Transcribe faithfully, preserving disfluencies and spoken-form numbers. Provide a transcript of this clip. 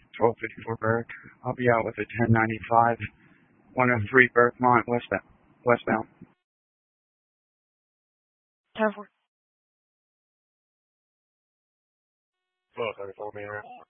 twelve fifty-four Berg. I'll be out with a ten ninety-five, one oh three Berkmont, westbound. westbound. ten four. twelve thirty-four, being right.